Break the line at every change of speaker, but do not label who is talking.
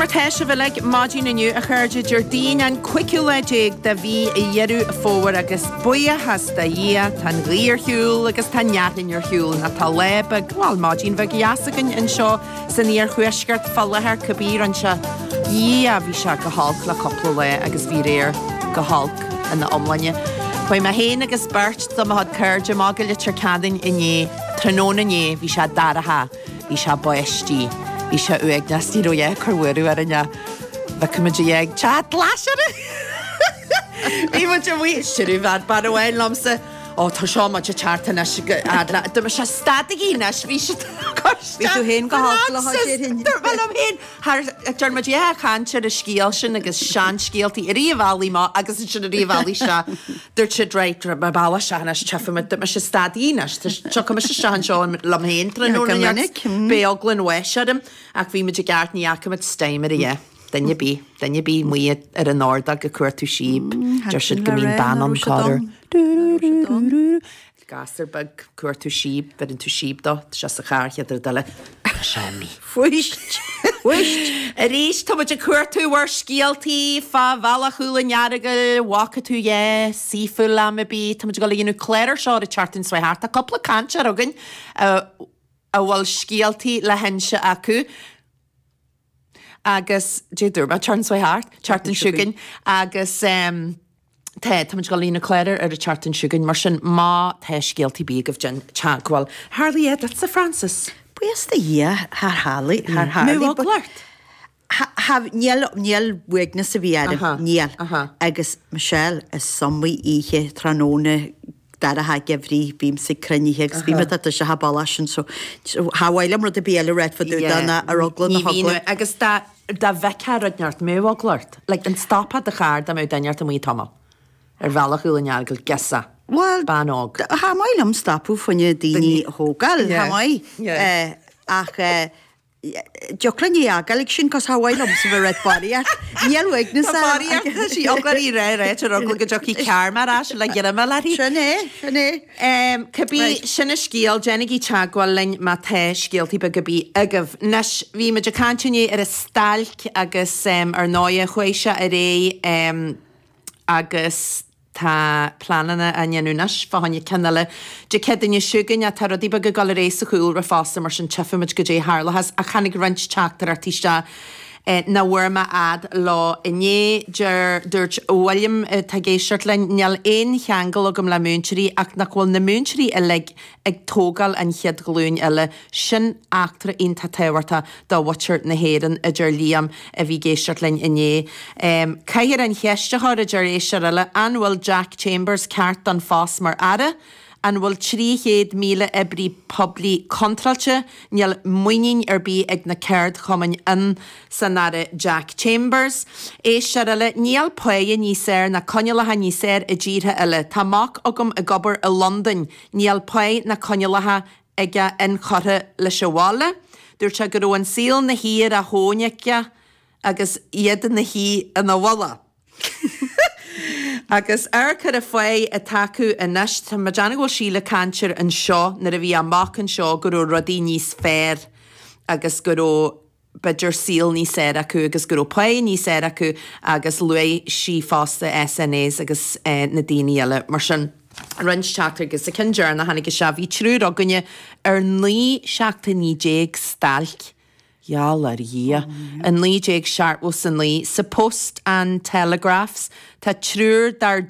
Mar teis bhfuil ag máidí naniu a chuirde Jardín an cuiciúlaigh de bhí I dhearú a fómhar agus buia has da dhia tan gríor hiúil agus tan neatain ar hiúil na tá leb ag bháil máidín bheith giasagan in seo san íar chuisgart fallathar cabír an se a bhí se go halc le coppla le agus bhí réir go halc in na omlainne. Pwy mae hen agus bert dom had cyrge magel y tracadin iné, tranona iné, fi sia daraha, fi sia boesti, fi sia ueg nasti ro ie cyrwyru ar yna, fe cymryd ieg chat lasar. Fi mwyd yn wych, sy'n fad bar o ein lomsa, o, ta sio ma chart yna adla, dyma sia stadig unas, fi sia
Fi tú hen go hafla hadir hin.
Wel am hen, har dermod ie chancher y sgiel sin agus sian sgielti I rifali ma agus yn sy'n rifali sia dyr chyd reit ma bala sian as cheffa ma dyma sia stadi unas sio cym ysio sian sio lam hen dran o'r niag beoglyn wesadym ac fi mynd I gart ni ac am y steimer ie. Dyna bi mwy ar y nord ag y cwrt o sib jyst gymyn ban o'n codr. Gasar bag cwrt o sib, fer yn to sib do, just a char hyder dyle. Siami.
Fwysht.
Yr eich, to bod y cwrt o war sgielti, fa fala chwl yn iarag waka to ye, siful am y bi, to bod y gael un o cler ar sio y chartyn swai hart, a copla canch ar ogyn, a wal sgielti la hensha acu, agus, dwi dwrba, chartyn swai hart, chartyn siwgyn, agus, Tá muid go lína cléir ar a chartan siúgan mar sin má teis guilty big of Jen Chagwell. Harley that's a Francis.
Buas da ia, har Harley.
Mw o glart.
Have niel wignas a fiad niel. Agus Michelle is somwi ihe tranone dar a ha gefri bím sig crynni hegs bím at a ha balashin so hawail am rod a biel red for do dana ar oglan a hoglan.
Agus da veca rodnart mw o glart. Like yn stop at the char da mw daniart am wy tomo. Falach yw'n yn iargol gesa.
Wel,
banog.
Ha mai lam stapu fan je dini hogal. Ha mai. Ach, joclan I iargol ik sin cos Hawaii lam sy'n fy red body. Niel wegnes a...
Body a si oglar I re, ar ogl gyda joci car mar as, la gyda ma lari.
Siane.
Cybi sy'n y sgiel, Jenny Chagwell lein ma te sgiel ti bygybi agaf. Nes fi ma jacantio ni ar y stalc agos ar noia chweisha ar agus tá planana a nynúnas fa hanne kennale je kedin je shugan a tar di bag gal reis cool ra fast mar sin chefimid go je harla has a chanig ranch chapter artista na warma ad law iné Dirch William tagéisiirtlein neal ein cheangal agam la múncheri ac nachhfuil na múncheri ag tógal an chiad glún eile sin actra ein ta tewarta da watcher na héan a jar liam a bhí géisiirtlein iné. Cair an cheiste har a jar éisiir eile anhfuil Jack Chambers ceart an fás mar ara an bhfuil 300,000 ebri pobli contralte neal muinin bi ag na ceard chomain in sanare Jack Chambers. Éisiir eile neal poie ní sér na connealatha ní sér a ddíre eile. Táach agam a gobar a London neal poie na connealatha ige in chorre le seála. Dúir se go an síl na hir a hóneice agus iad na hí in a walla. Agus cad a foioi a tacu a nist tá majana ghil síle cantir an seo na a bhí amach an seo gur rodí níos fér agus gur beidir síl ní sé acu agus gur poi ní sé acu agus luai sí fásta SNAs agus na daine eile mar sin Rins chattar agus a cinjar na hanig se bhí trúr a gunne ar ní seachta ní déag stalc. Yal ar ia. An lí déag seart was an lí. Sa Post and Telegraphs, tá trúr dar